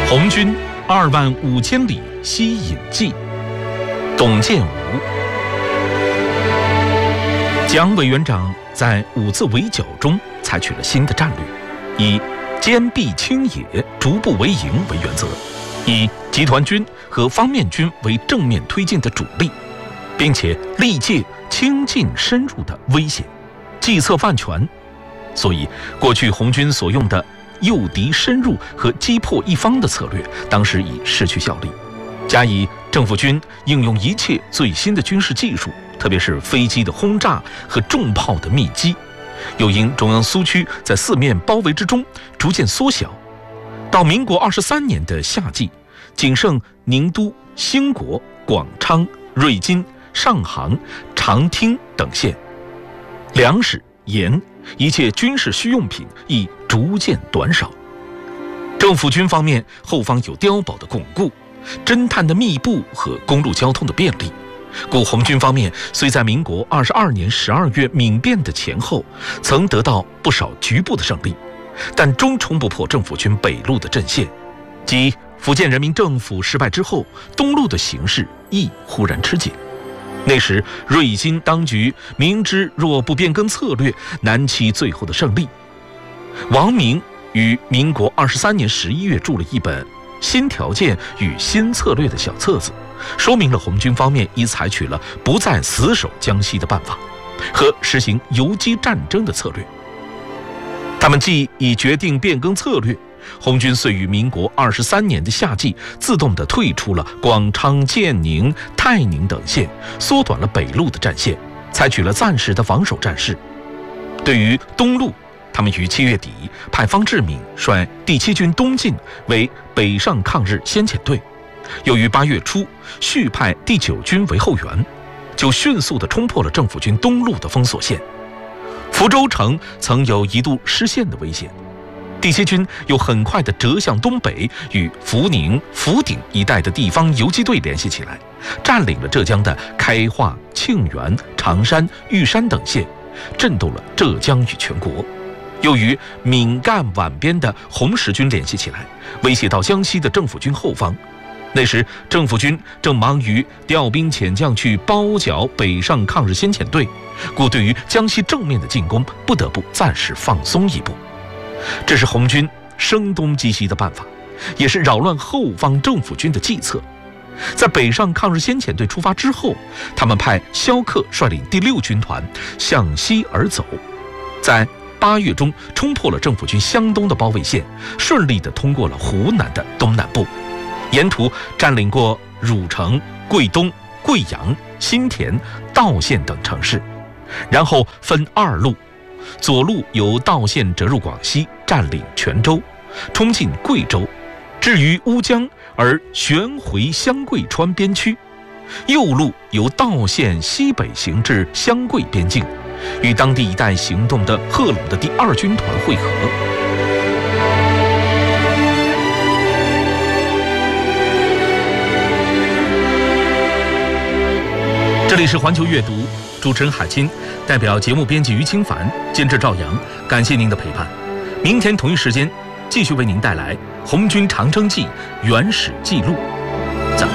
红军25000里西引记，董建吾。蒋委员长在5次围剿中采取了新的战略，以坚壁清野、逐步为营为原则，以集团军和方面军为正面推进的主力，并且力戒轻进深入的危险，计策万全。所以，过去红军所用的诱敌深入和击破一方的策略，当时已失去效力。加以政府军应用一切最新的军事技术，特别是飞机的轰炸和重炮的密击，又因中央苏区在四面包围之中逐渐缩小，到民国23年的夏季，仅剩宁都、兴国、广昌、瑞金、上杭、长汀等县，粮食、盐一切军事需用品亦逐渐短少。政府军方面，后方有碉堡的巩固、侦探的密布和公路交通的便利，故红军方面虽在民国22年12月闽变的前后曾得到不少局部的胜利，但终冲不破政府军北路的阵线。即福建人民政府失败之后，东路的形势亦忽然吃紧。那时瑞金当局明知若不变更策略，难期最后的胜利。王明于民国23年11月著了一本《新条件与新策略》的小册子，说明了红军方面已采取了不再死守江西的办法和实行游击战争的策略。他们既已决定变更策略，红军遂于民国23年的夏季自动地退出了广昌、建宁、泰宁等县，缩短了北路的战线，采取了暂时的防守战事。对于东路，他们于7月底派方志敏率第7军东进为北上抗日先遣队，又于8月初续派第9军为后援，就迅速地冲破了政府军东路的封锁线。福州城曾有一度失陷的危险，第7军又很快地折向东北，与福宁、福鼎一带的地方游击队联系起来，占领了浙江的开化、庆元、常山、玉山等县，震动了浙江与全国。又与闽赣皖边的红十军联系起来，威胁到江西的政府军后方。那时政府军正忙于调兵遣将去包剿北上抗日先遣队，故对于江西正面的进攻不得不暂时放松一步。这是红军声东击西的办法，也是扰乱后方政府军的计策。在北上抗日先遣队出发之后，他们派萧克率领第6军团向西而走，在8月中冲破了政府军湘东的包围线，顺利地通过了湖南的东南部，沿途占领过汝城、桂东、贵阳、新田、道县等城市，然后分2路，左路由道县折入广西，占领泉州，冲进贵州，至于乌江而旋回湘桂川边区；右路由道县西北行至湘桂边境，与当地一带行动的贺鲁的第2军团会合。这里是环球阅读，主持人海清，代表节目编辑于清凡，监制赵阳，感谢您的陪伴。明天同一时间继续为您带来《红军长征记》原始记录。